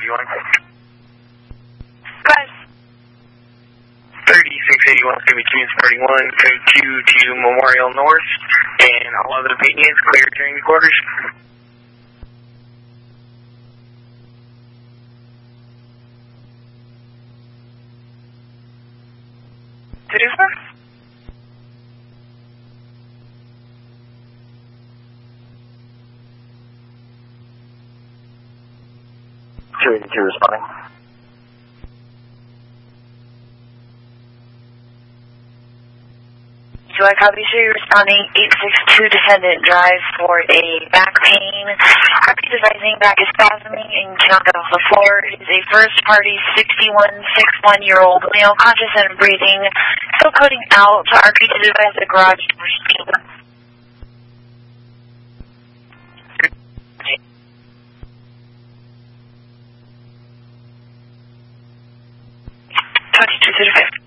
3681. Guys. 3681, City Community 31, code 2 to Memorial North, and all other opinions clear during the quarters. Did you work? Two responding. Do I copy you responding 862 defendant drives for a back pain. Heartbeat is rising, back is spasming, and cannot get off the floor. It is a first party 61-year-old male, conscious and breathing. Still coding out. Heartbeat to advise the garage doors. 2235.